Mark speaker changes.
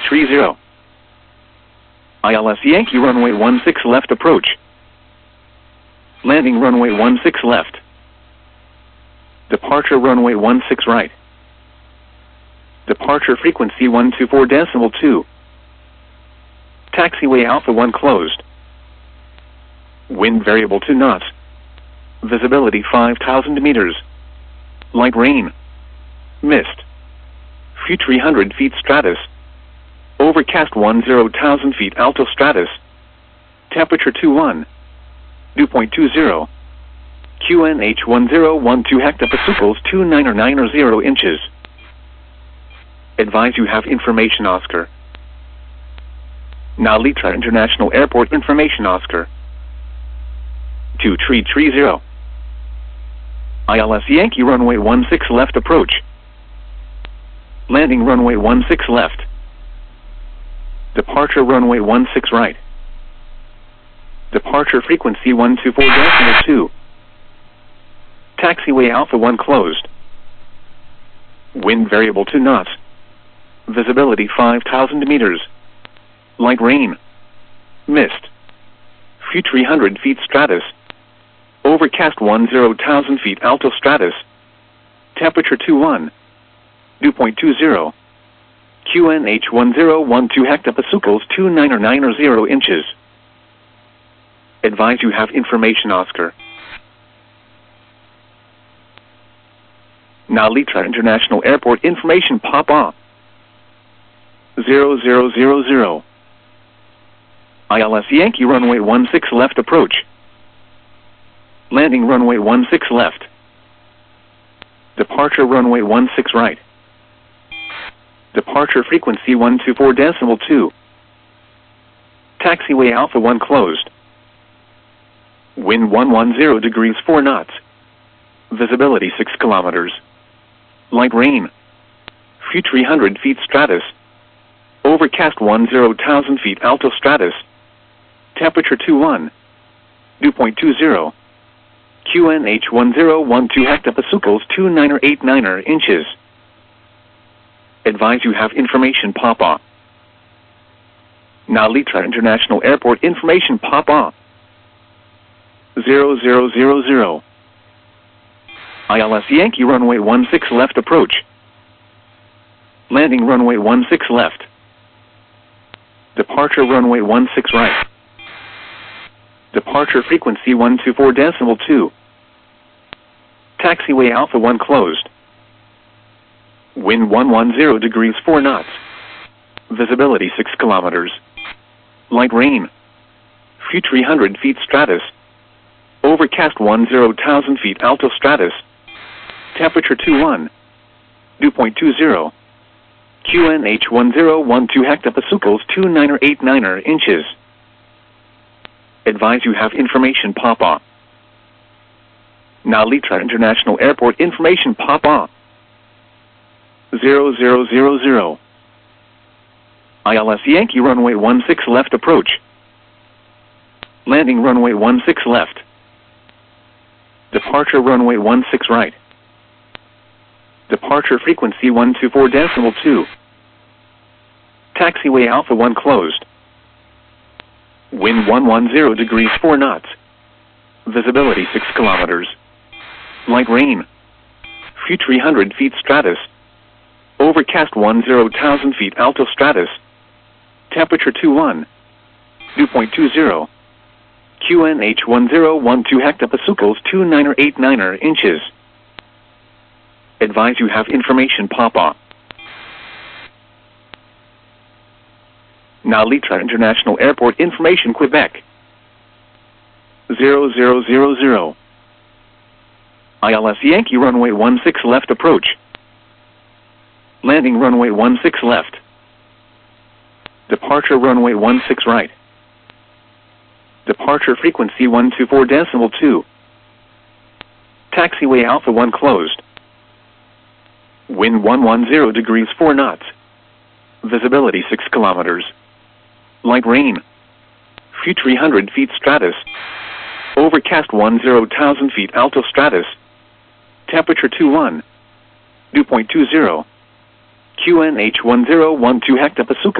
Speaker 1: 3330. ILS Yankee runway 16 left approach. Landing runway 16 left. Departure runway 16 right. Departure frequency 124.2. Taxiway Alpha 1 closed. Wind variable 2 knots. Visibility 5,000 meters. Light rain. Mist. Few 300 feet stratus. Overcast 10,000 feet alto stratus. Temperature 21. Dew point 20. QNH 1012 hectopascals 2990 inches. Advise you have information Oscar. Nalitra International Airport information Oscar. 2330. ILS Yankee runway 16 left approach. Landing runway 16 left. Departure runway 16 right. Departure frequency 124.2. Taxiway Alpha 1 closed. Wind variable 2 knots. Visibility 5,000 meters. Light rain. Mist. Few 300 feet stratus. Overcast 10,000 feet alto stratus. Temperature 21. Dew point 20. QNH 1012 hectopascals 2990 inches. Advise you have information Oscar. Nalitra International Airport information Papa. 0000. ILS Yankee runway 16 left approach. Landing runway 16 left. Departure runway 16 right. Departure frequency 124.2. Taxiway Alpha 1 closed. Wind 110 degrees 4 knots. Visibility 6 kilometers. Light rain. Few 300 feet stratus. Overcast 10,000 feet alto stratus. Temperature 21. Dew point 20. QNH 1012 hectopascals 2989 inches. Advise you have information Papa. Nalitra International Airport information Papa. 0000. ILS Yankee runway 16 left approach. Landing runway 16 left. Departure runway 16 right. Departure frequency 124.2. Taxiway Alpha 1 closed. Wind 110 degrees 4 knots. Visibility 6 kilometers. Light rain. Few 300 feet stratus. Overcast 10,000 feet alto stratus. Temperature 21. Dew point 20. QNH 1012 hectopascals 2989 inches. Advise you have information Papa. Nalitra International Airport information Papa. 0000. ILS Yankee runway 16 left approach. Landing runway 16 left. Departure runway 16 right. Departure frequency 124.2. Taxiway Alpha 1 closed. Wind 110 degrees 4 knots. Visibility 6 kilometers. Light rain. Few 300 feet stratus. Overcast 10,000 feet alto stratus. Temperature 21. Dew point 20. QNH 1012 hectopascals 2989 inches. Advise you have information Papa. Nalitra International Airport information Quebec. 0000. ILS Yankee runway 16 left approach. Landing runway 16 left. Departure runway 16 right. Departure frequency 124.2. Taxiway Alpha 1 closed. Wind 110 degrees 4 knots. Visibility 6 kilometers. Light rain. Few 300 feet stratus. Overcast 10,000 feet alto stratus. Temperature 21. Dew point 20. QNH 1012 hectopascals